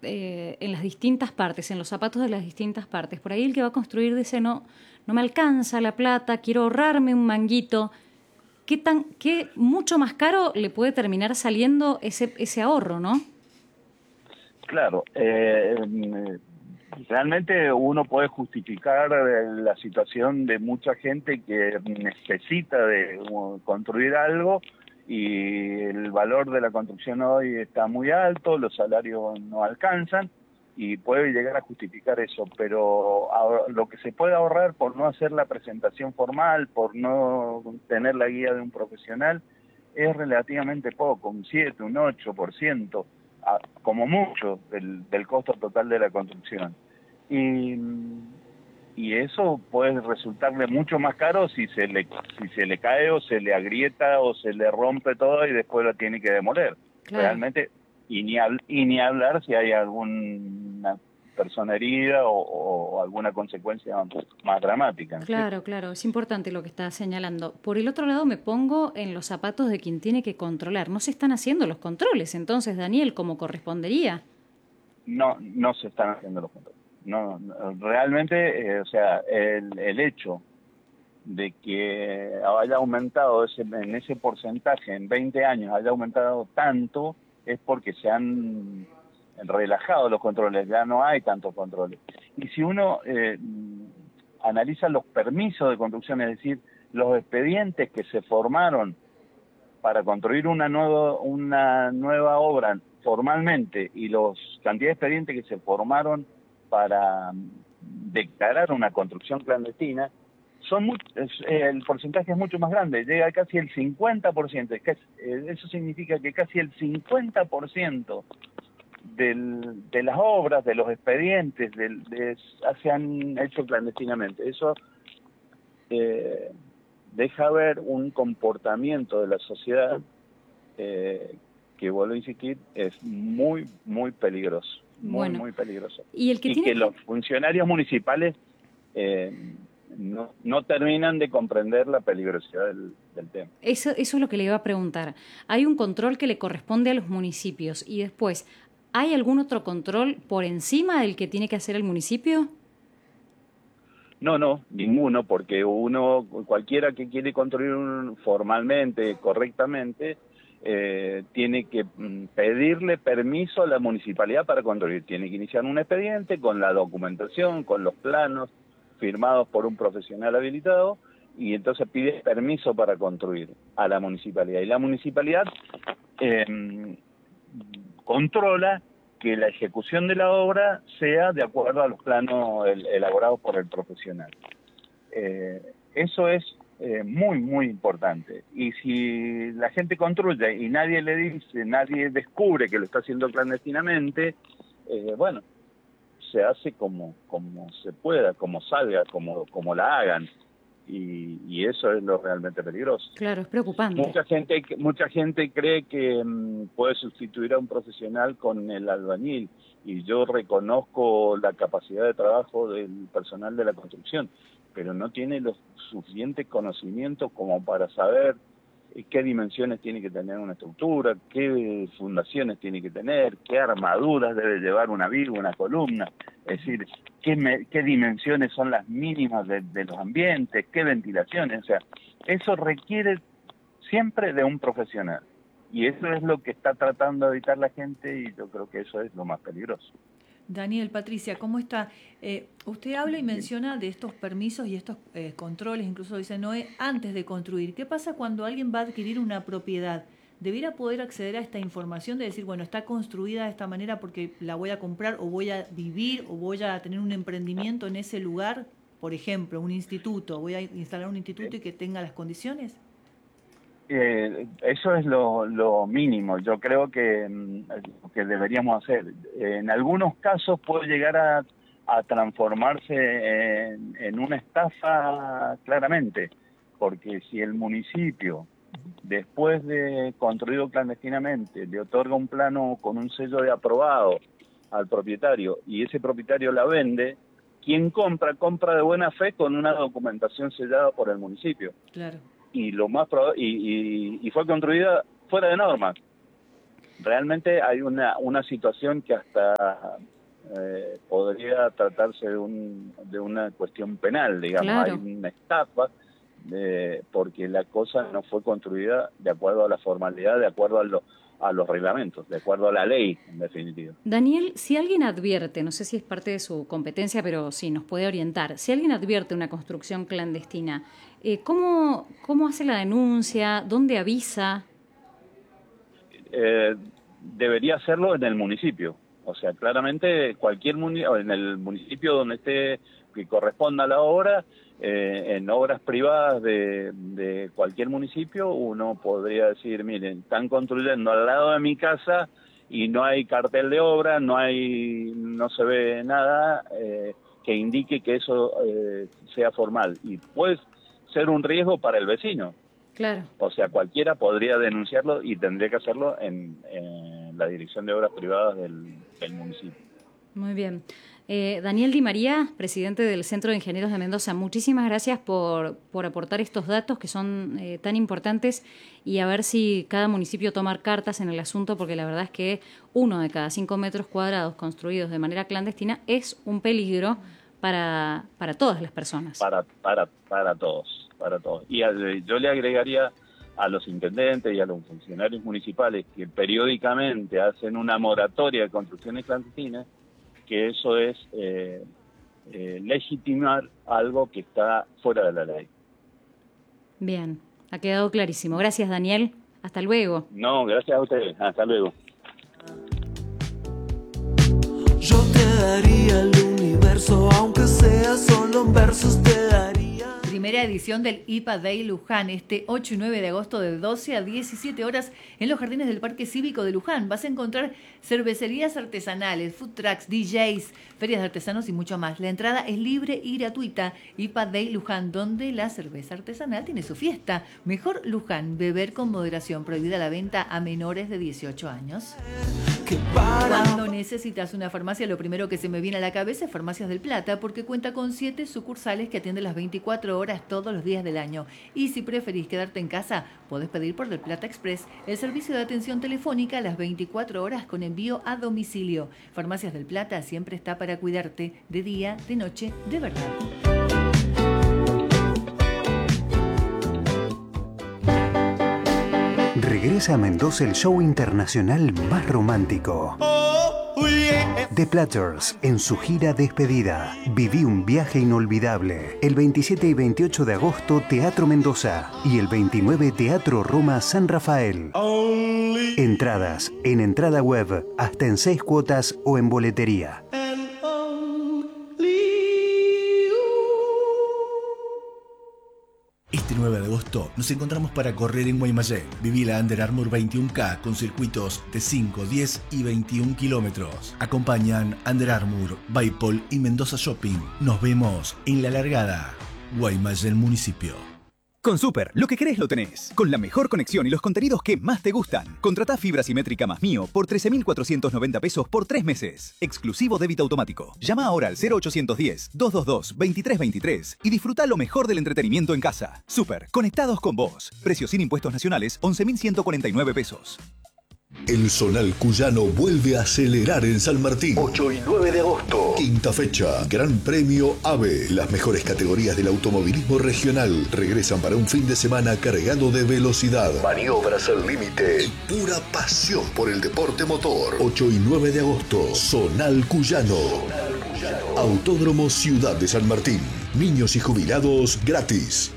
en las distintas partes, en los zapatos de las distintas partes. Por ahí el que va a construir dice, no me alcanza la plata, quiero ahorrarme un manguito. ¿Qué mucho más caro le puede terminar saliendo ese ahorro, no? Claro, realmente uno puede justificar la situación de mucha gente que necesita de construir algo y el valor de la construcción hoy está muy alto, los salarios no alcanzan y puede llegar a justificar eso, pero lo que se puede ahorrar por no hacer la presentación formal, por no tener la guía de un profesional, es relativamente poco, un 7, un 8%, como mucho, del costo total de la construcción. Y eso puede resultarle mucho más caro si se le cae o se le agrieta o se le rompe todo y después lo tiene que demoler. Claro. Realmente, y ni hablar si hay alguna persona herida o alguna consecuencia más dramática, ¿no? Claro, claro, es importante lo que está señalando. Por el otro lado, me pongo en los zapatos de quien tiene que controlar. No se están haciendo los controles, entonces, Daniel, como correspondería. No se están haciendo los controles. No, realmente, o sea, el hecho de que haya aumentado en ese porcentaje en 20 años, haya aumentado tanto, es porque se han relajado los controles, ya no hay tantos controles. Y si uno analiza los permisos de construcción, es decir, los expedientes que se formaron para construir una nueva obra formalmente y los cantidad de expedientes que se formaron para declarar una construcción clandestina, el porcentaje es mucho más grande, llega a casi el 50%. Eso significa que casi el 50% de las obras, de los expedientes, se han hecho clandestinamente. Eso deja ver un comportamiento de la sociedad que, vuelvo a insistir, es muy, muy peligroso. Bueno, muy peligroso. Y que los funcionarios municipales no terminan de comprender la peligrosidad del tema. Eso es lo que le iba a preguntar. Hay un control que le corresponde a los municipios y después, ¿hay algún otro control por encima del que tiene que hacer el municipio? No, ninguno, porque cualquiera que quiere construir formalmente, correctamente, tiene que pedirle permiso a la municipalidad para construir. Tiene que iniciar un expediente con la documentación, con los planos firmados por un profesional habilitado, y entonces pide permiso para construir a la municipalidad. Y la municipalidad controla que la ejecución de la obra sea de acuerdo a los planos elaborados por el profesional. Eso es muy, muy importante. Y si la gente construye y nadie le dice, nadie descubre que lo está haciendo clandestinamente, bueno, se hace como se pueda, como salga, como la hagan. Y eso es lo realmente peligroso. Claro, es preocupante. Mucha gente cree que puede sustituir a un profesional con el albañil, y yo reconozco la capacidad de trabajo del personal de la construcción, pero no tiene los suficientes conocimientos como para saber qué dimensiones tiene que tener una estructura, qué fundaciones tiene que tener, qué armaduras debe llevar una viga, una columna, es decir, qué dimensiones son las mínimas de los ambientes, qué ventilaciones, o sea, eso requiere siempre de un profesional, y eso es lo que está tratando de evitar la gente, y yo creo que eso es lo más peligroso. Daniel, Patricia, ¿cómo está? Usted habla y menciona de estos permisos y estos controles, incluso dice, no es antes de construir. ¿Qué pasa cuando alguien va a adquirir una propiedad? ¿Debiera poder acceder a esta información de decir, bueno, está construida de esta manera porque la voy a comprar o voy a vivir o voy a tener un emprendimiento en ese lugar? Por ejemplo, un instituto, voy a instalar un instituto y que tenga las condiciones. Eso es lo mínimo, yo creo que lo que deberíamos hacer. En algunos casos puede llegar a transformarse en una estafa claramente, porque si el municipio, después de construido clandestinamente, le otorga un plano con un sello de aprobado al propietario y ese propietario la vende, quien compra de buena fe con una documentación sellada por el municipio. Claro. Y lo más y fue construida fuera de normas. realmente hay una situación que hasta podría tratarse de una cuestión penal, digamos. Claro. Hay una estafa, porque la cosa no fue construida de acuerdo a la formalidad, de acuerdo a los reglamentos, de acuerdo a la ley, en definitiva. Daniel, si alguien advierte, no sé si es parte de su competencia, pero sí, nos puede orientar, si alguien advierte una construcción clandestina, ¿cómo hace la denuncia? ¿Dónde avisa? Debería hacerlo en el municipio. O sea, claramente en el municipio donde esté, que corresponda a la obra, en obras privadas de cualquier municipio, uno podría decir, miren, están construyendo al lado de mi casa y no hay cartel de obra, no se ve nada que indique que eso sea formal. Y puede ser un riesgo para el vecino. Claro. O sea, cualquiera podría denunciarlo y tendría que hacerlo en la Dirección de Obras Privadas del municipio. Muy bien. Daniel Di María, presidente del Centro de Ingenieros de Mendoza, muchísimas gracias por aportar estos datos que son tan importantes, y a ver si cada municipio toma cartas en el asunto, porque la verdad es que 1 de cada 5 metros cuadrados construidos de manera clandestina es un peligro para todas las personas. Para todos. Y yo le agregaría a los intendentes y a los funcionarios municipales que periódicamente hacen una moratoria de construcciones clandestinas, que eso es legitimar algo que está fuera de la ley. Bien, ha quedado clarísimo. Gracias, Daniel. Hasta luego. No, gracias a ustedes. Hasta luego. Yo te daría el universo, aunque sea solo en versos, te daría. Primera edición del IPA Day Luján, este 8 y 9 de agosto de 12 a 17 horas en los jardines del Parque Cívico de Luján. Vas a encontrar cervecerías artesanales, food trucks, DJs, ferias de artesanos y mucho más. La entrada es libre y gratuita. IPA Day Luján, donde la cerveza artesanal tiene su fiesta. Mejor Luján, beber con moderación, prohibida la venta a menores de 18 años. Cuando necesitas una farmacia, lo primero que se me viene a la cabeza es Farmacias del Plata, porque cuenta con 7 sucursales que atienden las 24 horas todos los días del año. Y si preferís quedarte en casa, podés pedir por Del Plata Express el servicio de atención telefónica a las 24 horas con envío a domicilio. Farmacias del Plata siempre está para cuidarte de día, de noche, de verdad. Regresa a Mendoza el show internacional más romántico. The Platters, en su gira despedida. Viví un viaje inolvidable. El 27 y 28 de agosto, Teatro Mendoza. Y el 29, Teatro Roma San Rafael. Entradas en entrada web, hasta en 6 cuotas o en boletería. Este 9 de agosto nos encontramos para correr en Guaymallén. Viví la Under Armour 21K con circuitos de 5, 10 y 21 kilómetros. Acompañan Under Armour, Baipol y Mendoza Shopping. Nos vemos en la largada. Guaymallén Municipio. Con Super, lo que querés lo tenés. Con la mejor conexión y los contenidos que más te gustan. Contratá fibra simétrica más Mío por 13.490 pesos por 3 meses. Exclusivo débito automático. Llama ahora al 0810-222-2323 y disfruta lo mejor del entretenimiento en casa. Super, conectados con vos. Precio sin impuestos nacionales, 11.149 pesos. El Zonal Cuyano vuelve a acelerar en San Martín. 8 y 9 de agosto. Quinta fecha. Gran Premio AVE. Las mejores categorías del automovilismo regional regresan para un fin de semana cargado de velocidad, maniobras al límite y pura pasión por el deporte motor. 8 y 9 de agosto. Zonal Cuyano. Autódromo Ciudad de San Martín. Niños y jubilados gratis.